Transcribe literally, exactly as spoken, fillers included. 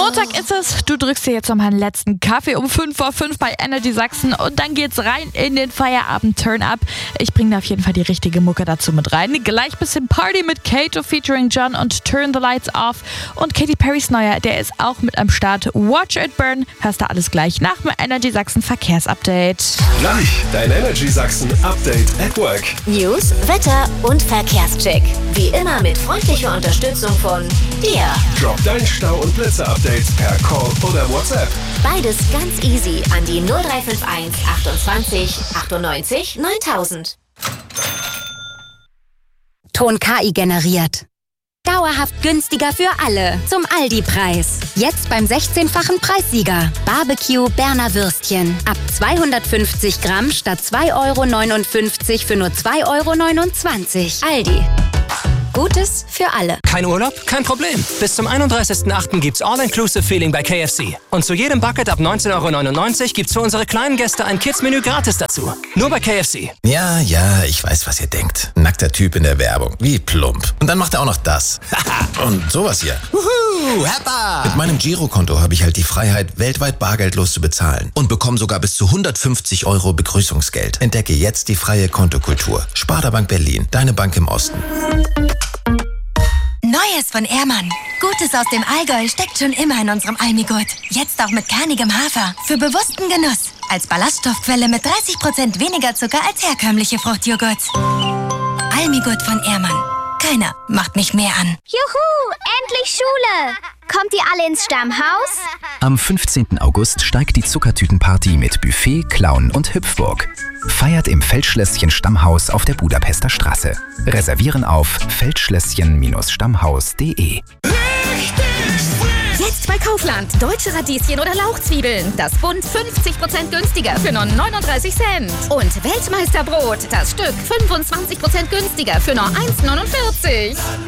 Montag ist es. Du drückst dir jetzt nochmal einen letzten Kaffee um fünf vor fünf bei Energy Sachsen und dann geht's rein in den Feierabend-Turn-Up. Ich bringe da auf jeden Fall die richtige Mucke dazu mit rein. Gleich bisschen Party mit Kato featuring John und Turn the Lights Off. Und Katy Perrys Neuer, der ist auch mit am Start. Watch It Burn. Hörst du alles gleich nach dem Energy Sachsen Verkehrsupdate. Gleich dein Energy Sachsen Update at Work. News, Wetter und Verkehrscheck. Wie immer mit freundlicher Unterstützung von D I A. Drop dein Stau- und Blitzer-Update per Call oder WhatsApp. Beides ganz easy an die null drei fünf eins achtundzwanzig achtundneunzig neuntausend. Ton K I generiert. Dauerhaft günstiger für alle. Zum Aldi-Preis. Jetzt beim sechzehnfachen Preissieger. Barbecue Berner Würstchen. Ab zweihundertfünfzig Gramm statt zwei Euro neunundfünfzig für nur zwei Euro neunundzwanzig. Aldi. Gutes für alle. Kein Urlaub? Kein Problem. Bis zum einunddreißigsten achten gibt's All-Inclusive-Feeling bei K F C. Und zu jedem Bucket ab neunzehn Euro neunundneunzig gibt's für unsere kleinen Gäste ein Kids-Menü gratis dazu. Nur bei K F C. Ja, ja, ich weiß, was ihr denkt. Nackter Typ in der Werbung. Wie plump. Und dann macht er auch noch das. Und sowas hier. Wuhu, Heppa! Mit meinem Girokonto habe ich halt die Freiheit, weltweit bargeldlos zu bezahlen. Und bekomme sogar bis zu hundertfünfzig Euro Begrüßungsgeld. Entdecke jetzt die freie Kontokultur. Sparda Bank Berlin. Deine Bank im Osten. Neues von Ehrmann. Gutes aus dem Allgäu steckt schon immer in unserem Almigurt. Jetzt auch mit kernigem Hafer. Für bewussten Genuss. Als Ballaststoffquelle mit dreißig Prozent weniger Zucker als herkömmliche Fruchtjoghurts. Almigurt von Ehrmann. Keiner macht mich mehr an. Juhu, endlich Schule! Kommt ihr alle ins Stammhaus? Am fünfzehnten August steigt die Zuckertütenparty mit Buffet, Clown und Hüpfburg. Feiert im Feldschlösschen Stammhaus auf der Budapester Straße. Reservieren auf feldschlösschen Stammhaus punkt de. Jetzt bei Kaufland. Deutsche Radieschen oder Lauchzwiebeln. Das Bund fünfzig Prozent günstiger für nur neununddreißig Cent. Und Weltmeisterbrot. Das Stück fünfundzwanzig Prozent günstiger für nur eins neunundvierzig.